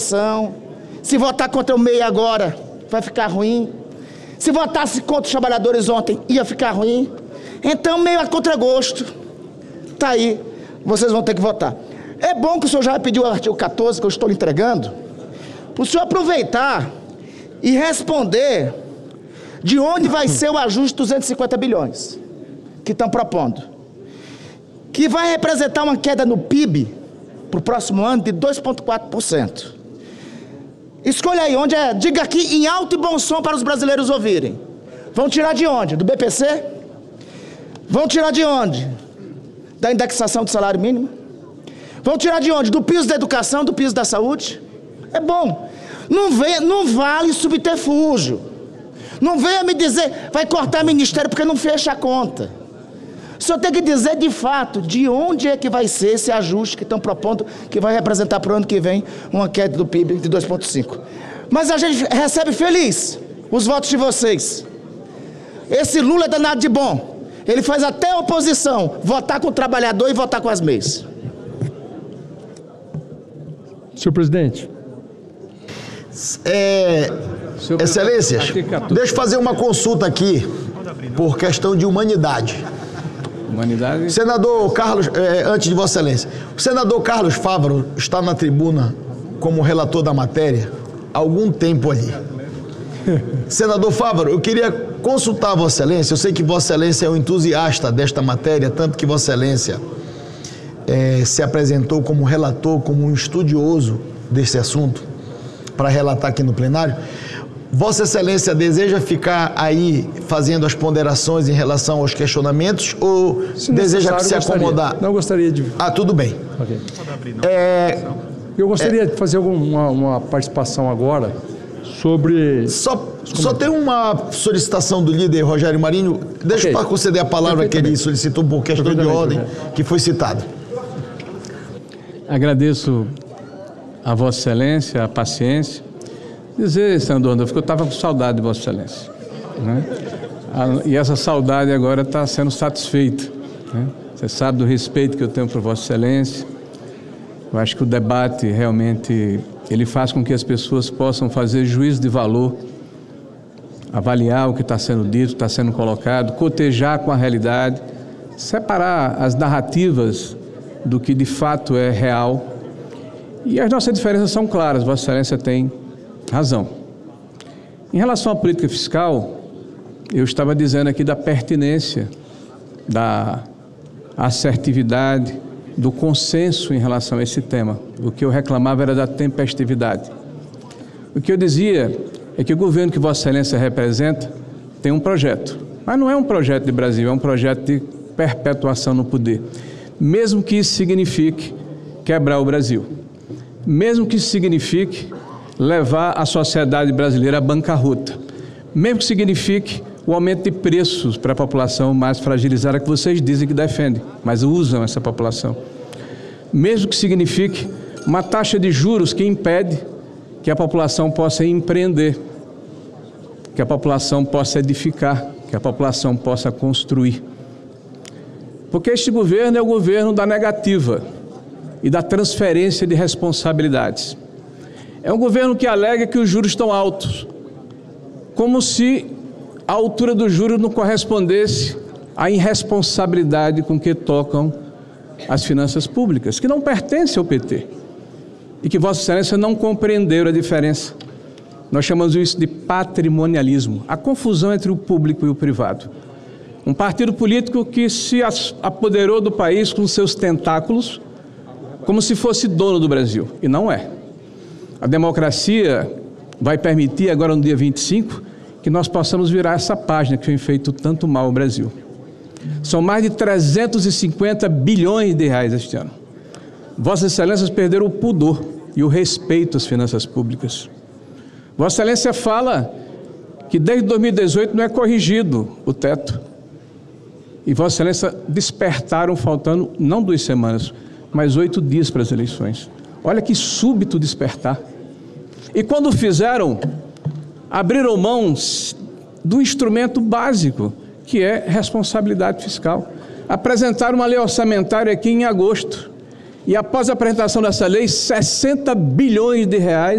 educação. Se votar contra o MEI agora, vai ficar ruim. Se votasse contra os trabalhadores ontem, ia ficar ruim. Então, meio a contragosto. Tá aí, vocês vão ter que votar. É bom que o senhor já pediu o artigo 14, que eu estou lhe entregando, para o senhor aproveitar e responder de onde vai ser o ajuste de 250 bilhões que estão propondo. Que vai representar uma queda no PIB para o próximo ano de 2,4%. Escolha aí onde é, diga aqui em alto e bom som para os brasileiros ouvirem. Vão tirar de onde? Do BPC? Vão tirar de onde? Da indexação do salário mínimo? Vão tirar de onde? Do piso da educação, do piso da saúde? É bom. Não vale subterfúgio. Não venha me dizer, vai cortar ministério porque não fecha a conta. O senhor tem que dizer de fato de onde é que vai ser esse ajuste que estão propondo, que vai representar para o ano que vem uma queda do PIB de 2,5%. Mas a gente recebe feliz os votos de vocês. Esse Lula é danado de bom. Ele faz até a oposição votar com o trabalhador e votar com as MEIs. Senhor presidente. Excelências, deixa eu fazer uma consulta aqui por questão de humanidade. Senador Carlos, antes de Vossa Excelência, o senador Carlos Fávaro está na tribuna como relator da matéria há algum tempo ali. Senador Fávaro, eu queria consultar Vossa Excelência. Eu sei que Vossa Excelência é um entusiasta desta matéria, tanto que Vossa Excelência se apresentou como relator, como um estudioso desse assunto, para relatar aqui no plenário. Vossa Excelência deseja ficar aí fazendo as ponderações em relação aos questionamentos ou deseja se acomodar? Não gostaria de... Ah, tudo bem. Okay. Eu gostaria de fazer uma participação agora sobre... Só tem uma solicitação do líder Rogério Marinho. Deixa para conceder a palavra que ele solicitou por questão de ordem, que foi citado. Agradeço a Vossa Excelência, a paciência. Dizer, senador Randolfo, que eu estava com saudade de Vossa Excelência, né? E essa saudade agora está sendo satisfeita, né? Você sabe do respeito que eu tenho por Vossa Excelência. Eu acho que o debate realmente ele faz com que as pessoas possam fazer juízo de valor, avaliar o que está sendo dito, está sendo colocado, cotejar com a realidade, separar as narrativas do que de fato é real. E as nossas diferenças são claras, Vossa Excelência tem razão. Em relação à política fiscal, eu estava dizendo aqui da pertinência, da assertividade, do consenso em relação a esse tema. O que eu reclamava era da tempestividade. O que eu dizia é que o governo que Vossa Excelência representa tem um projeto, mas não é um projeto de Brasil, é um projeto de perpetuação no poder. Mesmo que isso signifique quebrar o Brasil, mesmo que isso signifique levar a sociedade brasileira à bancarrota, mesmo que signifique o aumento de preços para a população mais fragilizada que vocês dizem que defendem, mas usam essa população, mesmo que signifique uma taxa de juros que impede que a população possa empreender, que a população possa edificar, que a população possa construir. Porque este governo é o governo da negativa e da transferência de responsabilidades. É um governo que alega que os juros estão altos, como se a altura dos juros não correspondesse à irresponsabilidade com que tocam as finanças públicas, que não pertencem ao PT e que Vossa Excelência não compreenderam a diferença. Nós chamamos isso de patrimonialismo, a confusão entre o público e o privado. Um partido político que se apoderou do país com seus tentáculos como se fosse dono do Brasil, e não é. A democracia vai permitir, agora no dia 25, que nós possamos virar essa página que tem feito tanto mal ao Brasil. São mais de 350 bilhões de reais este ano. Vossas Excelências perderam o pudor e o respeito às finanças públicas. Vossa Excelência fala que desde 2018 não é corrigido o teto. E Vossa Excelência despertaram faltando não 2 semanas, mas 8 dias para as eleições. Olha que súbito despertar. E quando fizeram, abriram mão do instrumento básico, que é responsabilidade fiscal. Apresentaram uma lei orçamentária aqui em agosto. E após a apresentação dessa lei, 60 bilhões de reais